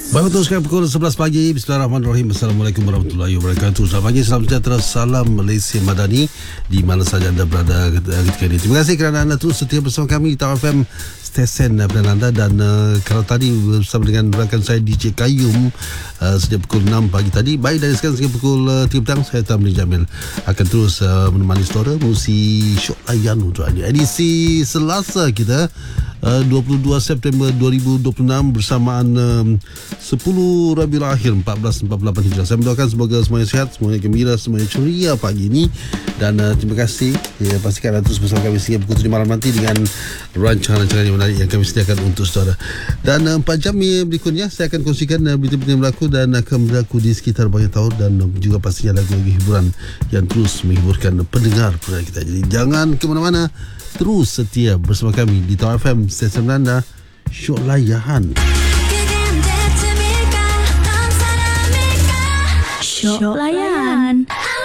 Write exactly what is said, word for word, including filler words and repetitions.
Baik, betul sekarang pukul sebelas pagi. Bismillahirrahmanirrahim. Assalamualaikum warahmatullahi wabarakatuh. Selamat pagi, salam sejahtera, salam Malaysia Madani di mana saja anda berada ketika ini. Terima kasih kerana anda terus setia bersama kami di Tau F M stesen pilihan anda. Dan uh, kalau tadi bersama dengan rakan saya D J Qayyum uh, sejak pukul enam pagi tadi. Baik, dari sekarang sehingga pukul uh, tiga petang, saya Tamrin Jamil akan terus uh, menemani saudara musi Syok Layan untuk edisi Selasa kita, Uh, dua puluh dua September dua ribu dua puluh enam bersamaan um, sepuluh Rabiul Akhir empat belas empat puluh lapan Hijrah. Saya mendoakan semoga semuanya sihat, semuanya gembira, semuanya ceria pagi ini. Dan uh, terima kasih ya, pastikan anda terus bersama kami sehingga pukul tujuh malam nanti dengan rancangan-rancangan yang menarik yang kami sediakan untuk saudara. Dan uh, empat jam berikutnya saya akan kongsikan uh, berita-berita yang berlaku dan akan berlaku di sekitar banyak tahun, dan uh, juga pastinya lagu-lagu hiburan yang terus menghiburkan pendengar pendengar kita. Jadi jangan ke mana-mana, terus setia bersama kami di Tau F M stesen anda, Syok Layan. Syok Layan.